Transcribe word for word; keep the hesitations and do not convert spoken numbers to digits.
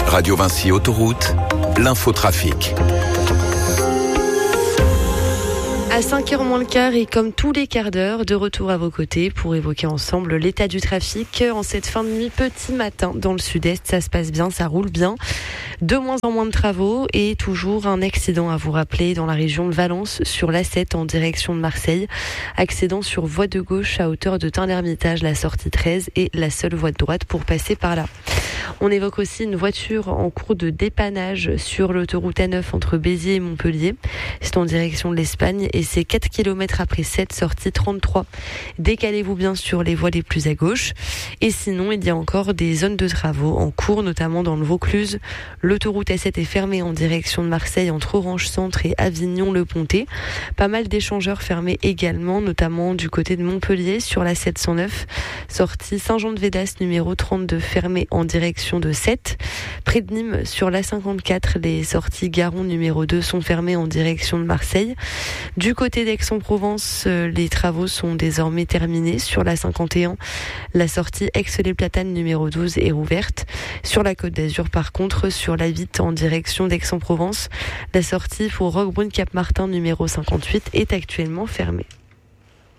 Radio Vinci Autoroute, l'infotrafic. À cinq heures moins le quart et comme tous les quarts d'heure, de retour à vos côtés pour évoquer ensemble l'état du trafic en cette fin de nuit, petit matin dans le sud-est. Ça se passe bien, ça roule bien. De moins en moins de travaux et toujours un accident à vous rappeler dans la région de Valence sur l'A sept en direction de Marseille. Accident sur voie de gauche à hauteur de Tain-l'Hermitage, la sortie treize et la seule voie de droite pour passer par là. On évoque aussi une voiture en cours de dépannage sur l'autoroute A neuf entre Béziers et Montpellier. C'est en direction de l'Espagne et c'est quatre kilomètres après sept, sortie trente-trois. Décalez-vous bien sur les voies les plus à gauche. Et sinon, il y a encore des zones de travaux en cours, notamment dans le Vaucluse. L'autoroute A sept est fermée en direction de Marseille entre Orange Centre et Avignon-le-Pontet. Pas mal d'échangeurs fermés également, notamment du côté de Montpellier sur la sept cent neuf. Sortie Saint-Jean-de-Védas numéro trente-deux fermée en direction de Sète. Près de Nîmes, sur l'A cinquante-quatre, les sorties Garon numéro deux sont fermées en direction de Marseille. Du côté d'Aix-en-Provence, les travaux sont désormais terminés. Sur l'A cinquante et un, la sortie Aix-les-Platanes numéro douze est rouverte. Sur la Côte d'Azur, par contre, sur l'A huit en direction d'Aix-en-Provence, la sortie pour Roquebrune-Cap-Martin numéro cinquante-huit est actuellement fermée.